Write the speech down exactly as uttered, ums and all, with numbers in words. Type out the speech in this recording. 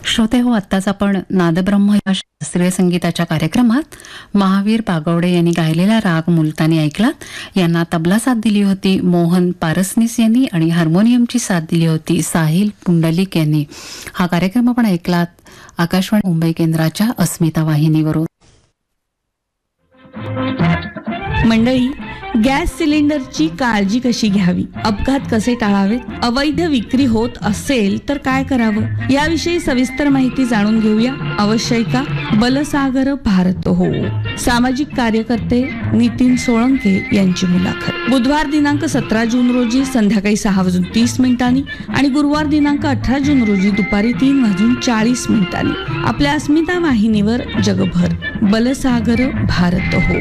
श्रोते हो, आत्ताच आपण नादब्रह्म या शास्त्रीय संगीताच्या कार्यक्रमात महावीर पागवडे यांनी गायलेला राग मुलतानी ऐकलात. यांना तबला साथ दिली होती मोहन पारसनीस यांनी आणि हार्मोनियमची साथ दिली होती साहिल पुंडलिक यांनी. हा कार्यक्रम आपण ऐकलात आकाशवाणी मुंबई केंद्राच्या अस्मिता वाहिनीवरून. मंडळी, गॅस सिलेंडरची काळजी कशी घ्यावी, अपघात कसे टाळावेत, अवैध विक्री होत असेल तर काय करावं, याविषयी सविस्तर माहिती जाणून घेऊया. अवश्यका बलसागर भारत हो सामाजिक कार्यकर्ते नितीन सोळंके यांची मुलाखत. बुधवार दिनांक सतरा जून रोजी संध्याकाळी सहा वाजून तीस मिनिटांनी आणि गुरुवार दिनांक अठरा जून रोजी दुपारी तीन वाजून चाळीस मिनिटांनी आपल्या अस्मिता वाहिनीवर. जगभर बलसागर भारत हो.